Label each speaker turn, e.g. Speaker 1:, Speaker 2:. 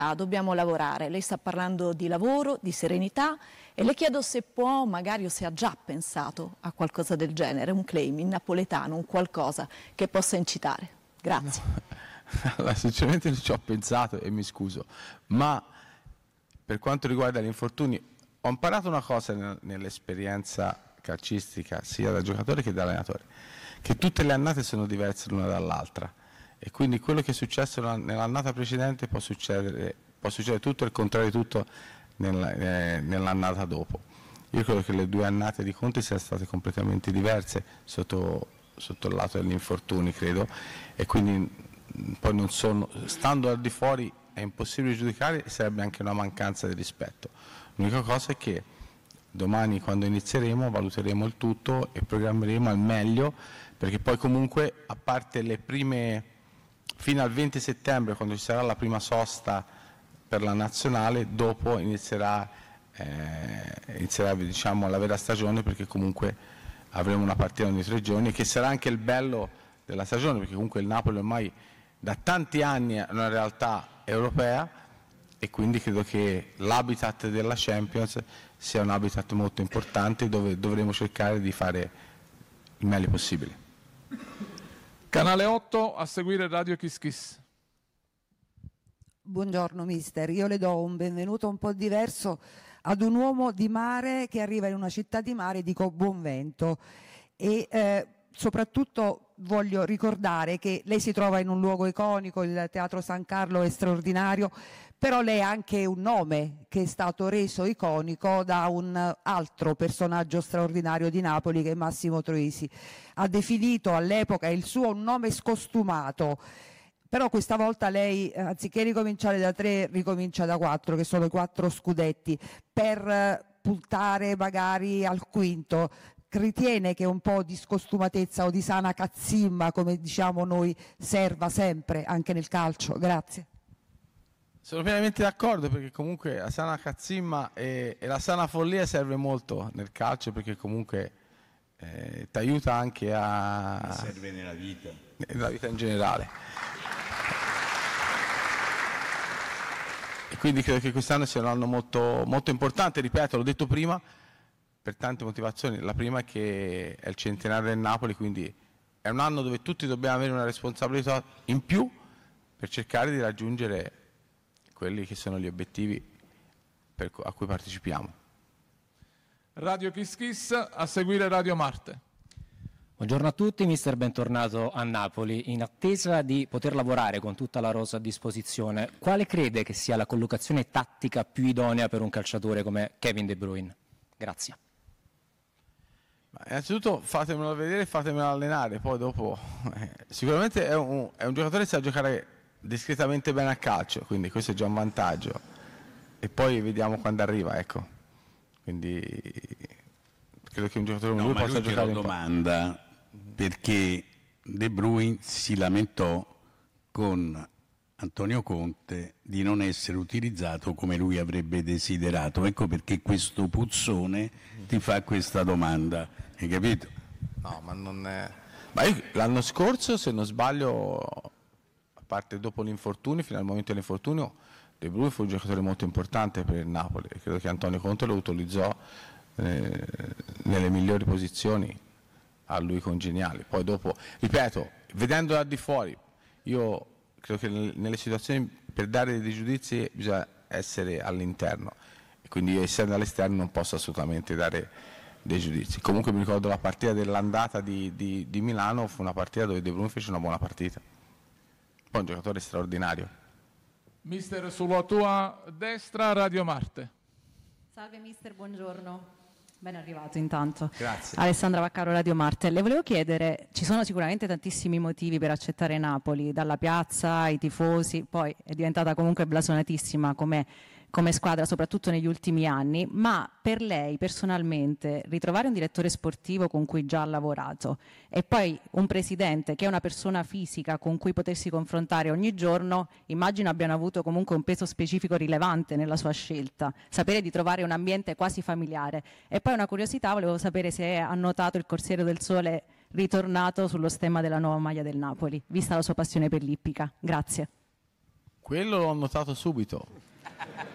Speaker 1: dobbiamo lavorare. Lei sta parlando di lavoro, di serenità e le chiedo se può, magari o se ha già pensato a qualcosa del genere, un claim in napoletano, un qualcosa che possa incitare. Grazie.
Speaker 2: No. Allora, sinceramente non ci ho pensato e mi scuso, ma per quanto riguarda gli infortuni ho imparato una cosa nell'esperienza calcistica sia da giocatore che da allenatore, che tutte le annate sono diverse l'una dall'altra e quindi quello che è successo nell'annata precedente può succedere tutto e il contrario di tutto nell'annata dopo. Io credo che le due annate di Conte siano state completamente diverse sotto il lato degli infortuni, credo, e quindi poi non sono, stando al di fuori è impossibile giudicare e sarebbe anche una mancanza di rispetto. L'unica cosa è che domani quando inizieremo valuteremo il tutto e programmeremo al meglio, perché poi comunque a parte le prime, fino al 20 settembre quando ci sarà la prima sosta per la nazionale, dopo inizierà diciamo la vera stagione, perché comunque avremo una partita ogni 3 giorni che sarà anche il bello della stagione, perché comunque il Napoli ormai da tanti anni è una realtà europea e quindi credo che l'habitat della Champions sia un habitat molto importante dove dovremo cercare di fare il meglio possibile.
Speaker 3: Canale 8, a seguire Radio Kiss Kiss.
Speaker 4: Buongiorno mister, io le do un benvenuto un po' diverso ad un uomo di mare che arriva in una città di mare, dico buon vento, e soprattutto voglio ricordare che lei si trova in un luogo iconico, il Teatro San Carlo è straordinario, però lei ha anche un nome che è stato reso iconico da un altro personaggio straordinario di Napoli che è Massimo Troisi. Ha definito all'epoca il suo un nome scostumato, però questa volta lei anziché ricominciare da 3 ricomincia da 4, che sono i 4 scudetti, per puntare magari al quinto. Ritiene che un po' di scostumatezza o di sana cazzimma, come diciamo noi, serva sempre anche nel calcio? Grazie.
Speaker 2: Sono pienamente d'accordo, perché comunque la sana cazzimma e la sana follia serve molto nel calcio, perché comunque ti aiuta anche a...
Speaker 5: serve nella vita
Speaker 2: in generale. E quindi credo che quest'anno sia un anno molto, molto importante, ripeto, l'ho detto prima, per tante motivazioni. La prima è che è il centenario del Napoli, quindi è un anno dove tutti dobbiamo avere una responsabilità in più per cercare di raggiungere quelli che sono gli obiettivi a cui partecipiamo.
Speaker 3: Radio Kiss Kiss, a seguire Radio Marte.
Speaker 6: Buongiorno a tutti, mister, bentornato a Napoli. In attesa di poter lavorare con tutta la rosa a disposizione, quale crede che sia la collocazione tattica più idonea per un calciatore come Kevin De Bruyne? Grazie.
Speaker 2: Innanzitutto fatemelo vedere e fatemelo allenare, poi dopo sicuramente è un giocatore che sa giocare discretamente bene a calcio, quindi questo è già un vantaggio, e poi vediamo quando arriva, ecco. Quindi credo che un giocatore come lui possa giocare in
Speaker 5: domanda perché De Bruyne si lamentò con Antonio Conte di non essere utilizzato come lui avrebbe desiderato. Ecco perché questo puzzone ti fa questa domanda, hai capito?
Speaker 2: No, ma non è... Ma io l'anno scorso, se non sbaglio, a parte dopo l'infortunio, fino al momento dell'infortunio, De Bruyne fu un giocatore molto importante per il Napoli. Credo che Antonio Conte lo utilizzò nelle migliori posizioni a lui congeniali. Poi dopo, ripeto, vedendo da di fuori, io credo che nelle situazioni per dare dei giudizi bisogna essere all'interno, e quindi io, essendo all'esterno, non posso assolutamente dare dei giudizi. Comunque mi ricordo la partita dell'andata di Milano, fu una partita dove De Bruyne fece una buona partita, poi un giocatore straordinario.
Speaker 3: Mister, sulla tua destra Radio Marte.
Speaker 7: Salve mister, buongiorno. Ben arrivato intanto.
Speaker 2: Grazie.
Speaker 7: Alessandra Vaccaro, Radio Marte. Le volevo chiedere, ci sono sicuramente tantissimi motivi per accettare Napoli, dalla piazza ai tifosi, poi è diventata comunque blasonatissima come squadra, soprattutto negli ultimi anni, ma per lei personalmente ritrovare un direttore sportivo con cui già ha lavorato e poi un presidente che è una persona fisica con cui potersi confrontare ogni giorno, immagino abbiano avuto comunque un peso specifico rilevante nella sua scelta, sapere di trovare un ambiente quasi familiare. E poi una curiosità, volevo sapere se ha notato il Corriere del Sole ritornato sullo stemma della nuova maglia del Napoli, vista la sua passione per l'ippica. Grazie.
Speaker 2: Quello l'ho notato subito.